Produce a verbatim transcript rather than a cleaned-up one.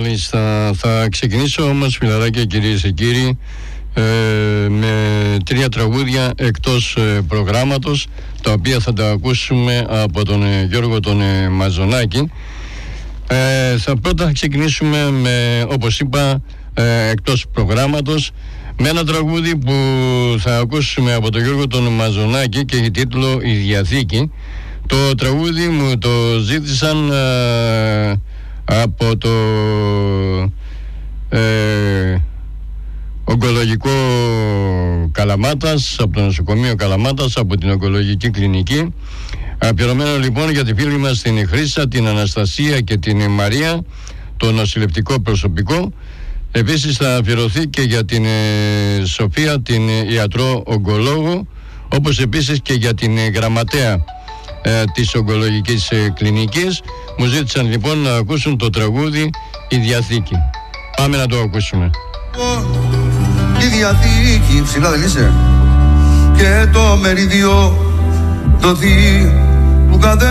Μάλιστα, θα ξεκινήσω όμως, φιλαράκια, κυρίες και κύριοι, ε, με τρία τραγούδια εκτός ε, προγράμματος, τα οποία θα τα ακούσουμε από τον ε, Γιώργο τον ε, Μαζονάκη. Ε, θα πρώτα θα ξεκινήσουμε με, όπως είπα, ε, εκτός προγράμματος, με ένα τραγούδι που θα ακούσουμε από τον Γιώργο τον Μαζονάκη και έχει τίτλο «Η Διαθήκη». Το τραγούδι μου το ζήτησαν ε, από το ε, ογκολογικό Καλαμάτας, από το νοσοκομείο Καλαμάτας, από την ογκολογική κλινική. Αφιερωμένο λοιπόν για τη φίλη μας την Χρύσα, την Αναστασία και την Μαρία, το νοσηλευτικό προσωπικό. Επίσης θα αφιερωθεί και για την ε, Σοφία, την ιατρό ογκολόγο, όπως επίσης και για την ε, γραμματέα ε, της ογκολογικής ε, κλινικής. Μου ζήτησαν λοιπόν να ακούσουν το τραγούδι «Η Διαθήκη». Πάμε να το ακούσουμε. Η Διαθήκη, ψηλά δεν είσαι, και το μερίδιο δοθεί που κατέ